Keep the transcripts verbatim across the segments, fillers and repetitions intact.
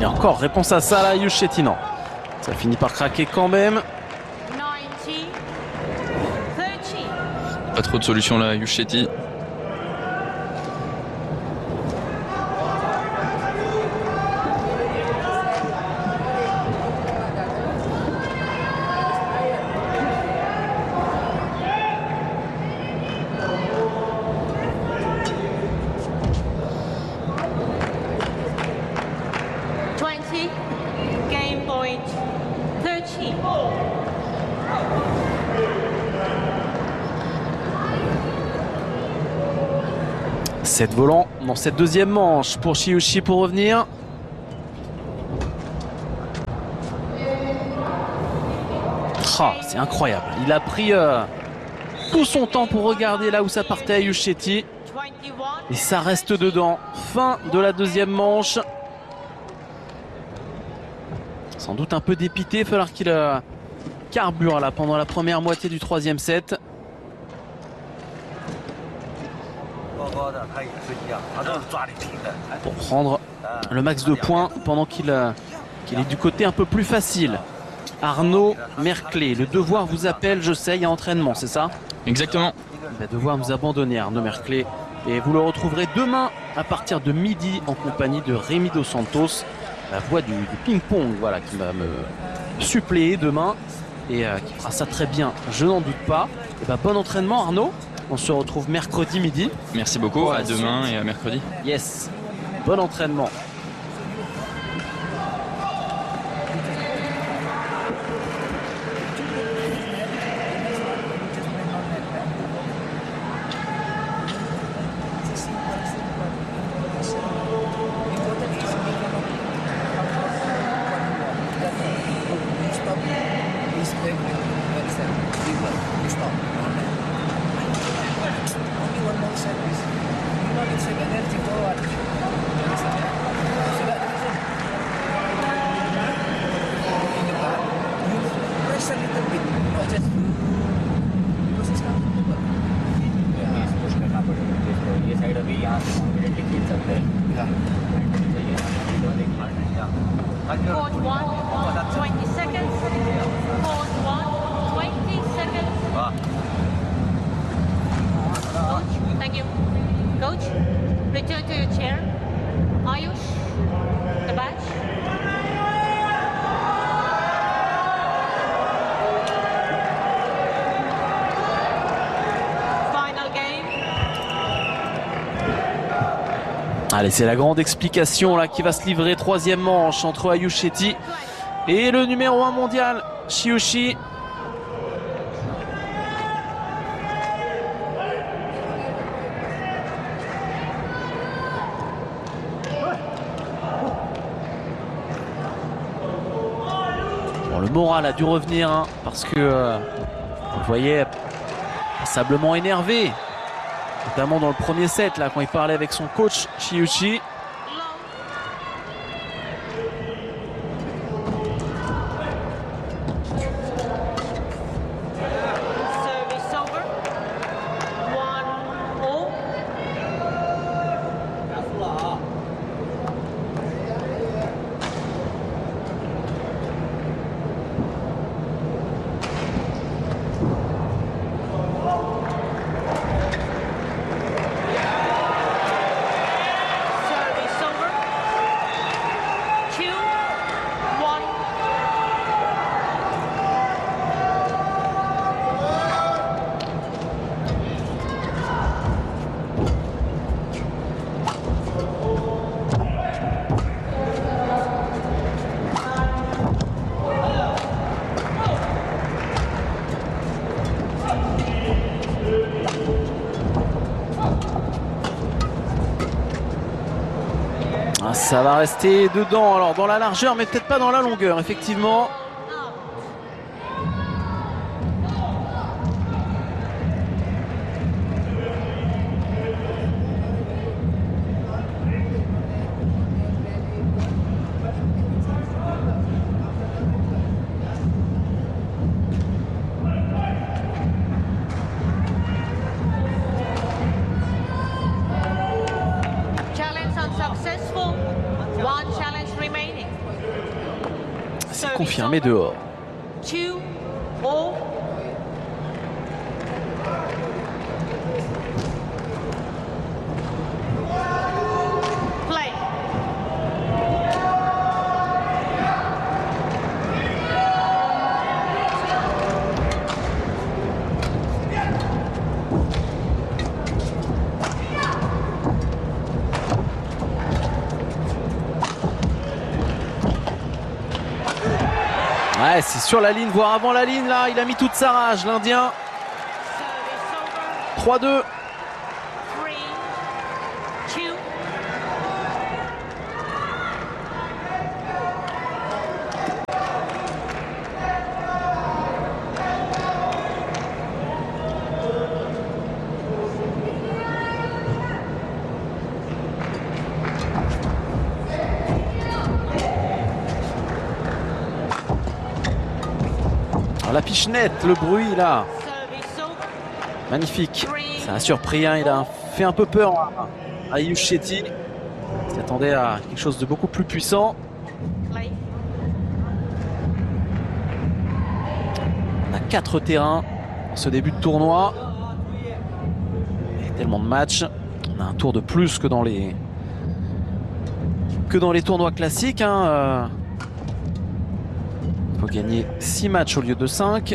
Et encore, réponse à ça là, Ayush Shetty, non. Ça finit par craquer quand même. Pas trop de solutions là, Ayush Shetty. Game point thirteen. sept volants dans cette deuxième manche pour Chiyoshi pour revenir. Ah, c'est incroyable. Il a pris euh, tout son temps pour regarder là où ça partait Ayush Shetty. Et ça reste dedans. Fin de la deuxième manche. Sans doute un peu dépité. Il va falloir qu'il euh, carbure là pendant la première moitié du troisième set. Pour prendre le max de points pendant qu'il euh, qu'il est du côté un peu plus facile. Arnaud Merclé, le devoir vous appelle, je sais, il y a entraînement, c'est ça? Exactement. Il va devoir nous abandonner, Arnaud Merclé. Et vous le retrouverez demain à partir de midi en compagnie de Rémi Dos Santos, la voix du, du ping-pong, voilà, qui va me suppléer demain et euh, qui fera ça très bien, je n'en doute pas. Et ben, bon entraînement Arnaud, on se retrouve mercredi midi. Merci beaucoup, à demain et à mercredi. Yes, bon entraînement. Court one, twenty seconds. Court one, twenty seconds. Coach, thank you. Coach, return to your chair. Ayush, the badge. Final game. Allez, c'est la grande explication là qui va se livrer. Troisième manche entre Ayush Shetty et le numéro un mondial, Chiyoshi. Bon, le moral a dû revenir hein, parce que euh, vous le voyez passablement énervé. Notamment dans le premier set, là, quand il parlait avec son coach, Chiyoshi. Service over. One all. Service over. Two, one. Ah, ça va rester dedans, alors dans la largeur, mais peut-être pas dans la longueur, effectivement. Challenge unsuccessful. One challenge remaining. C'est confirmé dehors. Two, all. Play. Ouais, c'est sur la ligne, voire avant la ligne là. Il a mis toute sa rage, l'Indien. trois deux. Three, two. Alors, la pichenette, le bruit là. Service over. Magnifique. Ça a surpris, hein. Il a fait un peu peur à, à Ayush Shetty. Il s'attendait à quelque chose de beaucoup plus puissant. Play. On a quatre terrains dans ce début de tournoi. Il y a tellement de matchs. On a un tour de plus que dans les que dans les tournois classiques, hein. Euh, il faut gagner six matchs au lieu de cinq.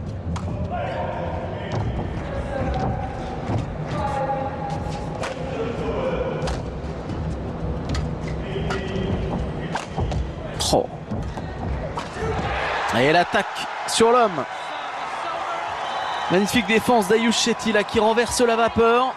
Oh. Et l'attaque sur l'homme. Magnifique défense d'Ayush Shetty là qui renverse la vapeur.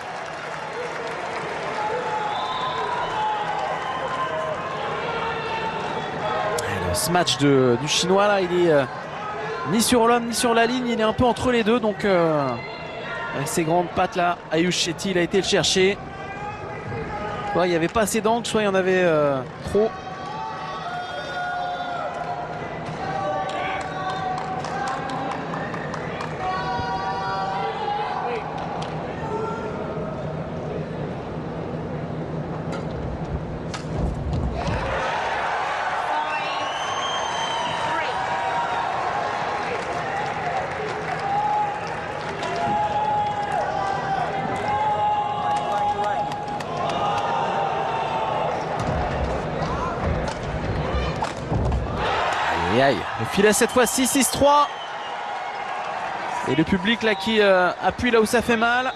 Et ce match de, du chinois là, il est euh, ni sur l'homme ni sur la ligne, il est un peu entre les deux. Donc euh, avec ses grandes pattes là, Ayush Shetty il a été le chercher. Soit il n'y avait pas assez d'angle, soit il y en avait euh, trop. Aïe aïe, le filet cette fois-ci, six trois. Et le public là qui euh, appuie là où ça fait mal.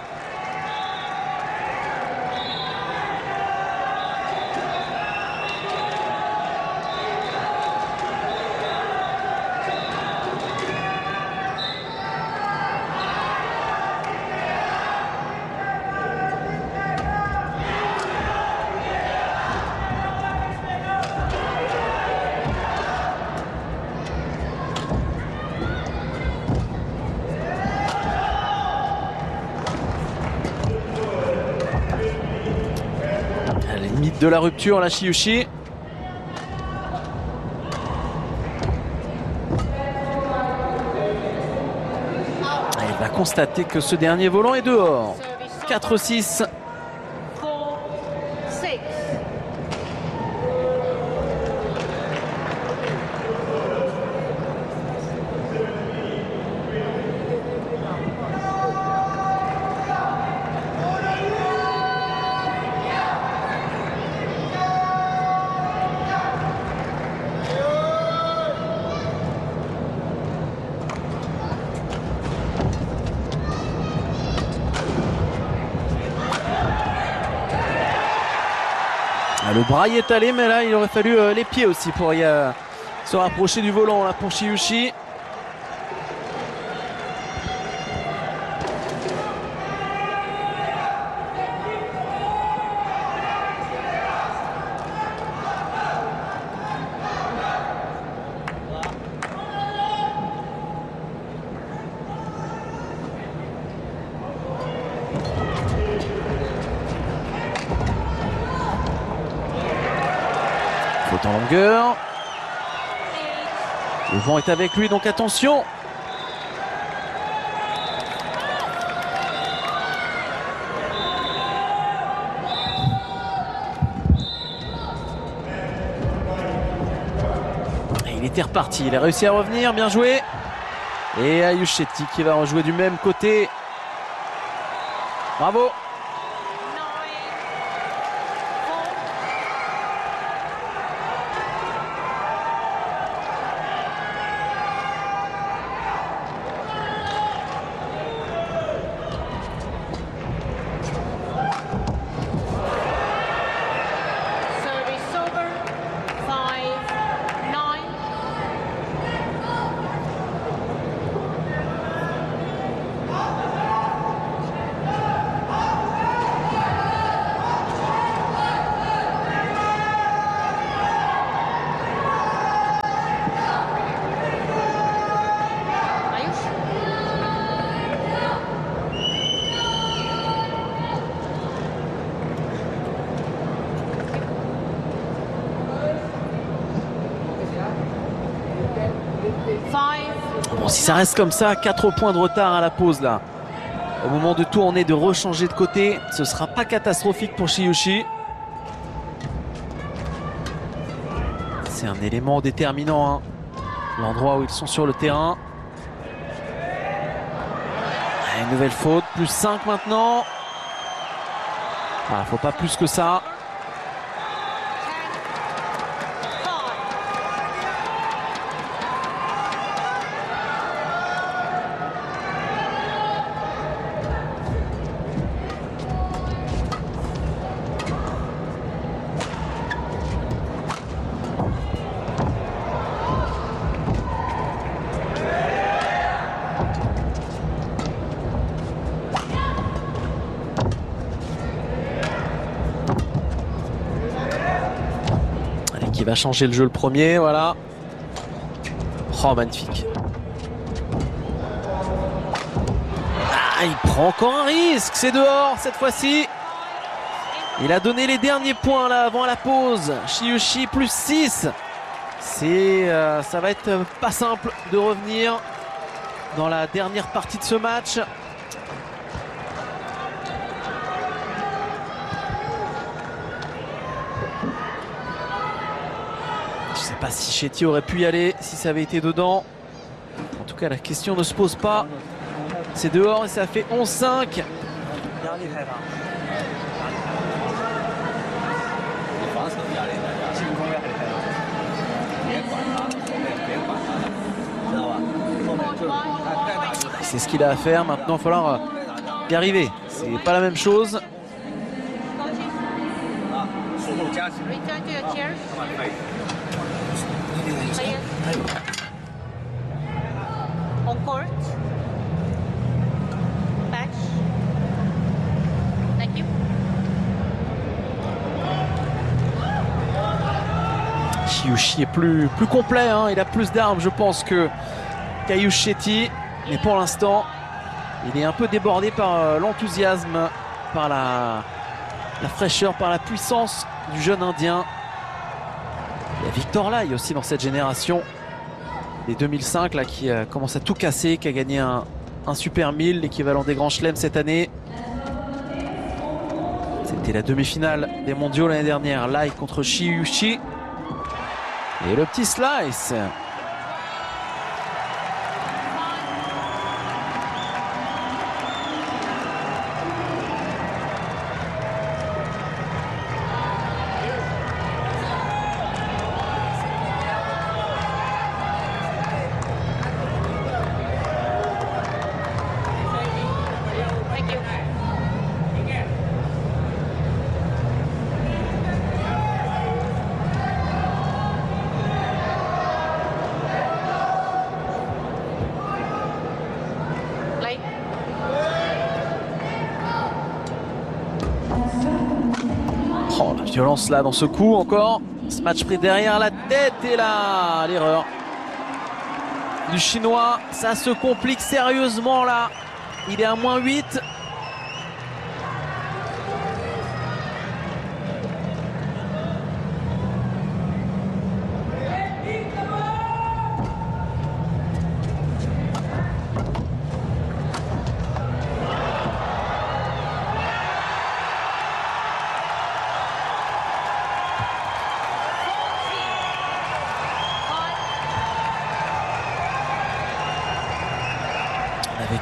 De la rupture, la Chiyushi. Il va constater que ce dernier volant est dehors. quatre six. Four, six. Le bras y est allé, mais là il aurait fallu euh, les pieds aussi pour y, euh, se rapprocher du volant là pour Chiyushi. Faute en longueur. Le vent est avec lui, donc attention. Il était reparti, il a réussi à revenir, bien joué. Et Ayush Shetty qui va rejouer du même côté. Bravo. Bon, si ça reste comme ça, quatre points de retard à la pause là. Au moment de tourner, de rechanger de côté, ce sera pas catastrophique pour Shiyushi. C'est un élément déterminant, hein. L'endroit où ils sont sur le terrain. Une nouvelle faute, plus cinq maintenant. Ah, faut pas plus que ça. Qui va changer le jeu le premier, voilà. Oh, magnifique. Ah, il prend encore un risque, c'est dehors cette fois-ci. Il a donné les derniers points là avant la pause. Shiyushi plus six. C'est, euh, ça va être pas simple de revenir dans la dernière partie de ce match. Je ne sais pas si Shetty aurait pu y aller si ça avait été dedans. En tout cas, la question ne se pose pas. C'est dehors et ça fait onze cinq. C'est ce qu'il a à faire. Maintenant, il va falloir y arriver. C'est pas la même chose. On court. Patch. Thank you. Shiyushi est plus, plus complet, hein. Il a plus d'armes, je pense, que qu'Ayush Shetty. Mais pour l'instant, il est un peu débordé par euh, l'enthousiasme, par la, la fraîcheur, par la puissance du jeune Indien. Il y a Victor Lai aussi dans cette génération des deux mille cinq là, qui euh, commence à tout casser, qui a gagné un, un Super mille, l'équivalent des grands chelems cette année. C'était la demi-finale des mondiaux l'année dernière. Lai contre Shiyushi. Et le petit slice. Oh, la violence là dans ce coup encore. Ce match pris derrière la tête et là, l'erreur du Chinois. Ça se complique sérieusement là. Il est à moins huit.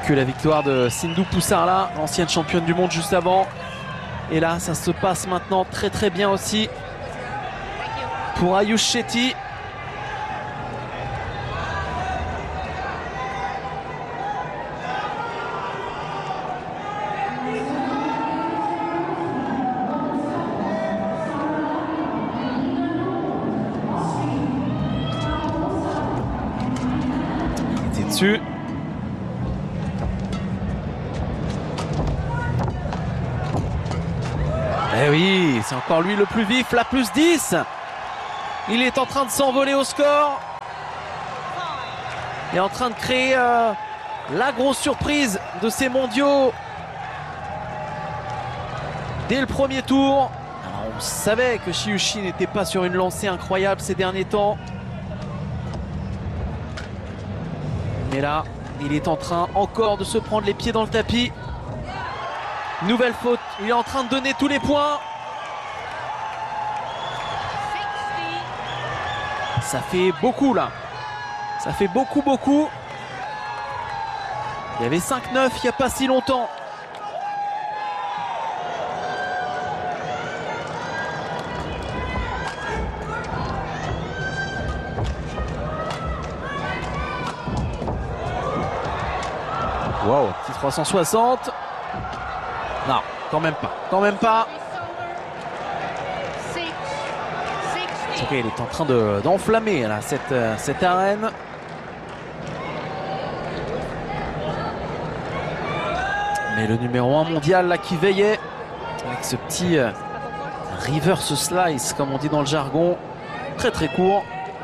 que la victoire de Sindhu Poussarla, l'ancienne championne du monde juste avant. Et là, ça se passe maintenant très très bien aussi pour Ayush Shetty. Il était dessus. Eh oui, c'est encore lui le plus vif, la plus dix. Il est en train de s'envoler au score. Il est en train de créer euh, la grosse surprise de ces mondiaux. Dès le premier tour. Alors, on savait que Chiuchi n'était pas sur une lancée incroyable ces derniers temps. Mais là, il est en train encore de se prendre les pieds dans le tapis. Nouvelle faute, il est en train de donner tous les points. Ça fait beaucoup là. Ça fait beaucoup, beaucoup. Il y avait cinq neuf il n'y a pas si longtemps. Wow, petit trois cent soixante. Non, quand même pas, quand même pas. Ok, il est en train de, d'enflammer là, cette, euh, cette arène. Mais le numéro un mondial là qui veillait avec ce petit euh, reverse slice comme on dit dans le jargon, très très court.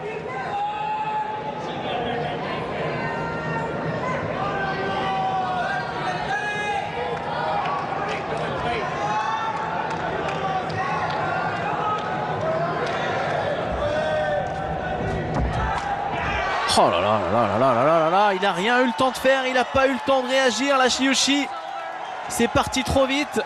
Oh là là là là là là là là là, il n'a rien eu le temps de faire, il n'a pas eu le temps de réagir, la Chiuchi. C'est parti trop vite.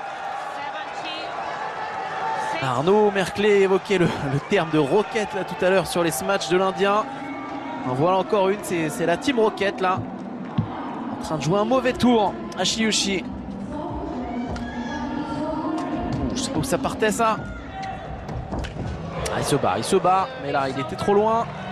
Arnaud Merclé évoquait le, le terme de roquette là tout à l'heure sur les smatchs de l'Indien. En voilà encore une, c'est la team roquette là. En train de jouer un mauvais tour à Chiuchi. Je sais pas où ça partait ça. Ah, il se bat, il se bat, mais là il était trop loin.